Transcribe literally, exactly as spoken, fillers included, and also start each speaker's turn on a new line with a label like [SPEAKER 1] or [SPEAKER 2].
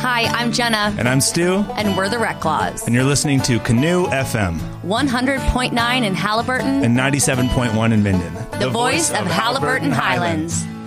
[SPEAKER 1] Hi, I'm Jenna.
[SPEAKER 2] And I'm Stu.
[SPEAKER 1] And we're the Rec Claws.
[SPEAKER 2] And you're listening to Canoe F M.
[SPEAKER 1] one hundred point nine in Halliburton.
[SPEAKER 2] And ninety-seven point one in Minden.
[SPEAKER 1] The, the voice, voice of, of Halliburton, Halliburton Highlands. Highlands.